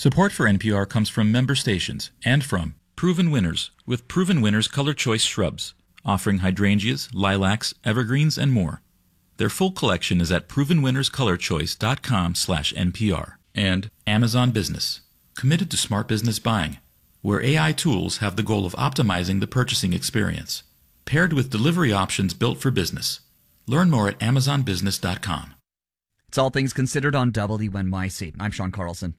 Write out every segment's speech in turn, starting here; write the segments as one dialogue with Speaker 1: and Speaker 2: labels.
Speaker 1: Support for NPR comes from member stations and from Proven Winners with Proven Winners Color Choice Shrubs, offering hydrangeas, lilacs, evergreens, and more. Their full collection is at provenwinnerscolorchoice.com/NPR. And Amazon Business, committed to smart business buying, where AI tools have the goal of optimizing the purchasing experience, paired with delivery options built for business. Learn more at amazonbusiness.com.
Speaker 2: It's All Things Considered on WNYC. I'm Sean Carlson.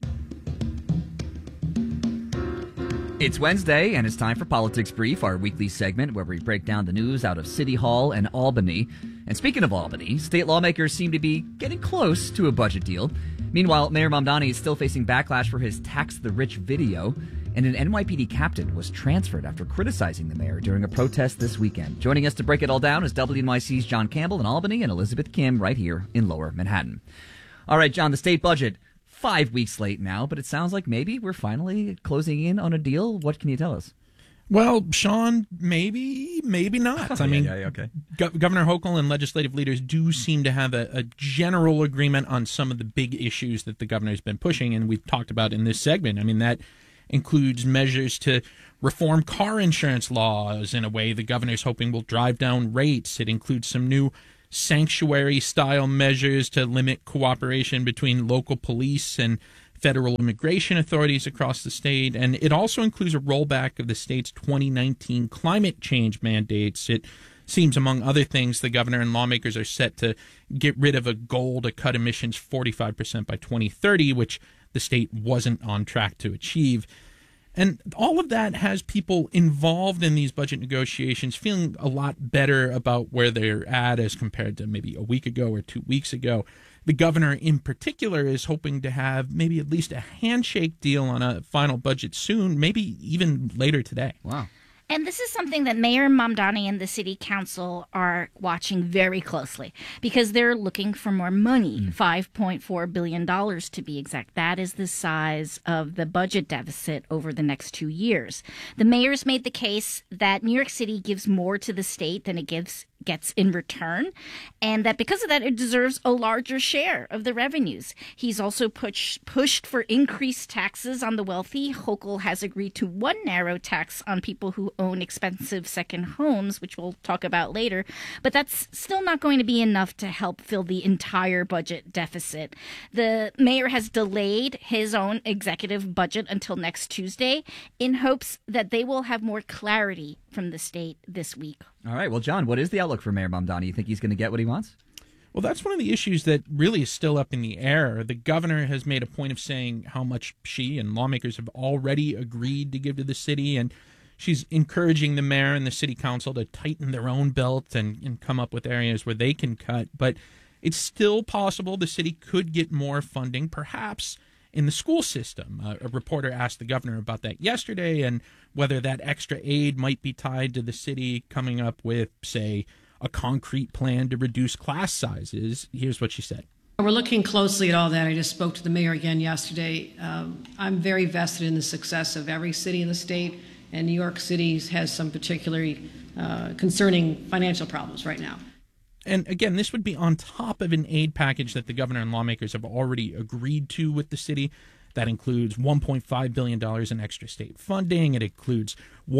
Speaker 2: It's Wednesday, and it's time for Politics Brief, our weekly segment where we break down the news out of City Hall and Albany. And speaking of Albany, state lawmakers seem to be getting close to a budget deal. Meanwhile, Mayor Mamdani is still facing backlash for his Tax the Rich video, and an NYPD captain was transferred after criticizing the mayor during a protest this weekend. Joining us to break it all down is WNYC's John Campbell in Albany and Elizabeth Kim right here in Lower Manhattan. All right, John, the state budget, 5 weeks late now, but it sounds like maybe we're finally closing in on a deal. What can you tell us?
Speaker 3: Well, Sean, maybe not. I mean,
Speaker 2: okay.
Speaker 3: Governor Hochul and legislative leaders do seem to have a general agreement on some of the big issues that the governor's been pushing, and we've talked about in this segment. I mean, that includes measures to reform car insurance laws in a way the governor's hoping will drive down rates. It includes some new sanctuary-style measures to limit cooperation between local police and federal immigration authorities across the state. And it also includes a rollback of the state's 2019 climate change mandates. It seems, among other things, the governor and lawmakers are set to get rid of a goal to cut emissions 45% by 2030, which the state wasn't on track to achieve. And all of that has people involved in these budget negotiations feeling a lot better about where they're at as compared to maybe a week ago or 2 weeks ago. The governor in particular is hoping to have maybe at least a handshake deal on a final budget soon, maybe even later today.
Speaker 2: Wow.
Speaker 4: And this is something that Mayor Mamdani and the city council are watching very closely because they're looking for more money, $5.4 billion to be exact. That is the size of the budget deficit over the next 2 years. The mayor's made the case that New York City gives more to the state than it gets in return, and that because of that, it deserves a larger share of the revenues. He's also pushed for increased taxes on the wealthy. Hochul has agreed to one narrow tax on people who own expensive second homes, which we'll talk about later, but that's still not going to be enough to help fill the entire budget deficit. The mayor has delayed his own executive budget until next Tuesday in hopes that they will have more clarity from the state this week.
Speaker 2: All right. Well, John, what is the outlook for Mayor Mamdani? You think he's going to get what he wants?
Speaker 3: Well, that's one of the issues that really is still up in the air. The governor has made a point of saying how much she and lawmakers have already agreed to give to the city, and she's encouraging the mayor and the city council to tighten their own belt and come up with areas where they can cut. But it's still possible the city could get more funding, perhaps in the school system. A reporter asked the governor about that yesterday and whether that extra aid might be tied to the city coming up with, say, a concrete plan to reduce class sizes. Here's what she said.
Speaker 5: We're looking closely at all that. I just spoke to the mayor again yesterday. I'm very vested in the success of every city in the state, and New York City has some particularly concerning financial problems right now.
Speaker 3: And again, this would be on top of an aid package that the governor and lawmakers have already agreed to with the city. That includes $1.5 billion in extra state funding. It includes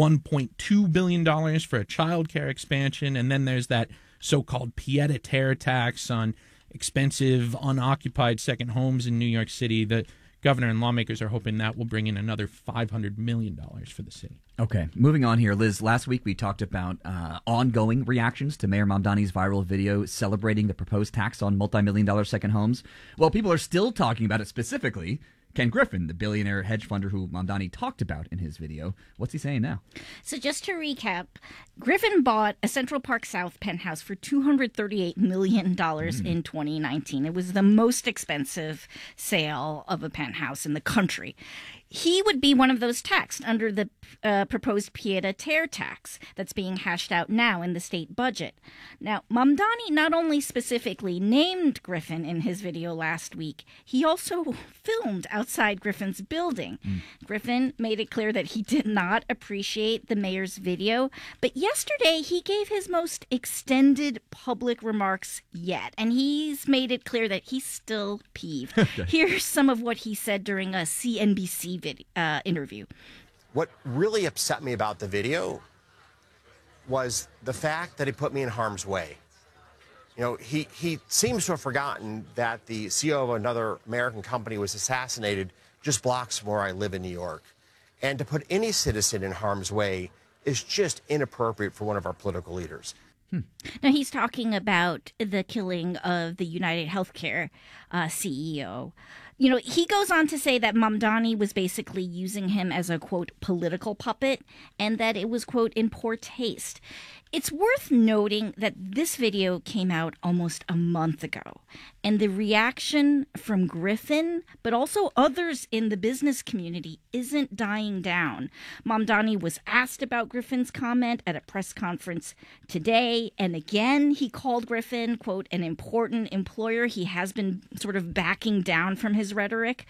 Speaker 3: $1.2 billion for a child care expansion. And then there's that so-called pied-à-terre tax on expensive, unoccupied second homes in New York City. The governor and lawmakers are hoping that will bring in another $500 million for the city.
Speaker 2: Okay, moving on here. Liz, last week we talked about ongoing reactions to Mayor Mamdani's viral video celebrating the proposed tax on multi-million-dollar second homes. Well, people are still talking about it specifically. Ken Griffin, the billionaire hedge funder who Mamdani talked about in his video. What's he saying now?
Speaker 4: So just to recap, Griffin bought a Central Park South penthouse for $238 million in 2019. It was the most expensive sale of a penthouse in the country. he would be one of those taxed under the proposed pied-à-terre tax that's being hashed out now in the state budget. Now, Mamdani not only specifically named Griffin in his video last week, he also filmed outside Griffin's building. Griffin made it clear that he did not appreciate the mayor's video, but yesterday he gave his most extended public remarks yet, and he's made it clear that he's still peeved. Here's some of what he said during a CNBC interview.
Speaker 6: What really upset me about the video was the fact that he put me in harm's way. You know, he seems to have forgotten that the CEO of another American company was assassinated just blocks from where I live in New York. And to put any citizen in harm's way is just inappropriate for one of our political leaders.
Speaker 4: Now, he's talking about the killing of the United Healthcare CEO. You know, he goes on to say that Mamdani was basically using him as a, quote, political puppet, and that it was, quote, in poor taste. It's worth noting that this video came out almost a month ago, and the reaction from Griffin, but also others in the business community, isn't dying down. Mamdani was asked about Griffin's comment at a press conference today, and again, he called Griffin, quote, an important employer. He has been sort of backing down from his rhetoric,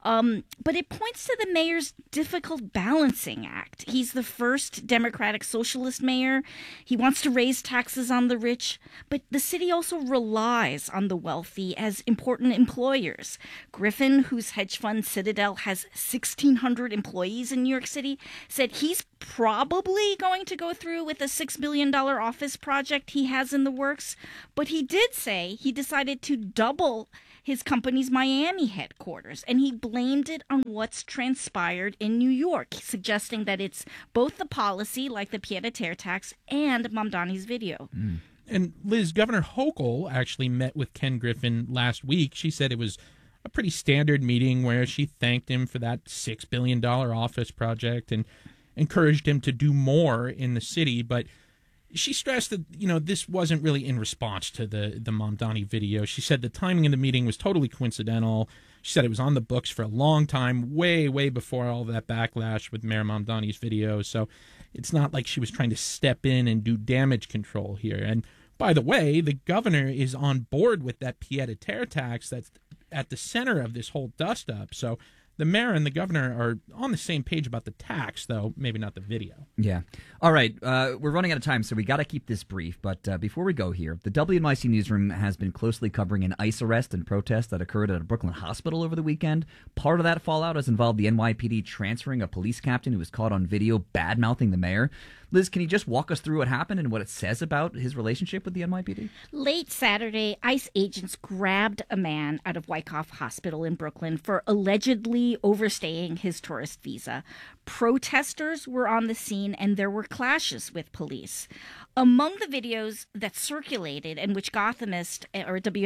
Speaker 4: but it points to the mayor's difficult balancing act. He's the first Democratic Socialist mayor. He wants to raise taxes on the rich, but the city also relies on the wealthy as important employers. Griffin, whose hedge fund Citadel has 1,600 employees in New York City, said he's probably going to go through with a $6 billion office project he has in the works, but he did say he decided to double his company's Miami headquarters, and he blamed it on what's transpired in New York, suggesting that it's both the policy, like the pied-à-terre tax, and Mamdani's video.
Speaker 3: And Liz, Governor Hochul actually met with Ken Griffin last week. She said it was a pretty standard meeting where she thanked him for that $6 billion office project and encouraged him to do more in the city, but she stressed that, you know, this wasn't really in response to the Mamdani video. She said the timing of the meeting was totally coincidental. She said it was on the books for a long time, way, way before all that backlash with Mayor Mamdani's video. So it's not like she was trying to step in and do damage control here. And by the way, the governor is on board with that pied-à-terre tax that's at the center of this whole dust-up. So the mayor and the governor are on the same page about the tax, though maybe not the video.
Speaker 2: Yeah. All right. We're running out of time, so we got to keep this brief. But before we go here, the WNYC newsroom has been closely covering an ICE arrest and protest that occurred at a Brooklyn hospital over the weekend. Part of that fallout has involved the NYPD transferring a police captain who was caught on video bad-mouthing the mayor. Liz, can you just walk us through what happened and what it says about his relationship with the NYPD?
Speaker 4: Late Saturday, ICE agents grabbed a man out of Wyckoff Hospital in Brooklyn for allegedly overstaying his tourist visa. Protesters were on the scene and there were clashes with police. Among the videos that circulated and which Gothamist and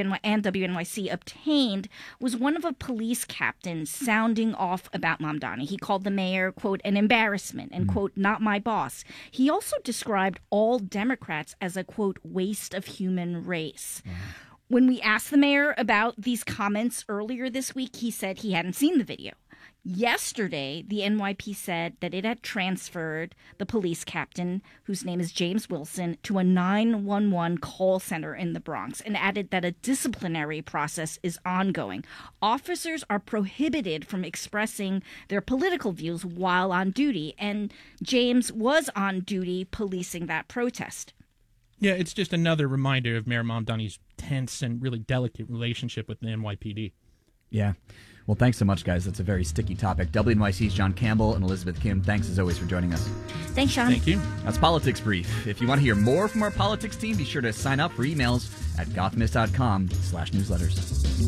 Speaker 4: WNYC obtained was one of a police captain sounding off about Mamdani. He called the mayor, quote, an embarrassment and, quote, not my boss. He also described all Democrats as a, quote, waste of human race. When we asked the mayor about these comments earlier this week, he said he hadn't seen the video. Yesterday, the NYP said that it had transferred the police captain, whose name is James Wilson, to a 911 call center in the Bronx and added that a disciplinary process is ongoing. Officers are prohibited from expressing their political views while on duty, and James was on duty policing that protest.
Speaker 3: Yeah, it's just another reminder of Mayor Mamdani's tense and really delicate relationship with the NYPD.
Speaker 2: Yeah. Well, thanks so much, guys. That's a very sticky topic. WNYC's John Campbell and Elizabeth Kim, thanks as always for joining us.
Speaker 4: Thanks, Sean.
Speaker 3: Thank you.
Speaker 2: That's Politics Brief. If you want to hear more from our politics team, be sure to sign up for emails at gothamist.com/newsletters.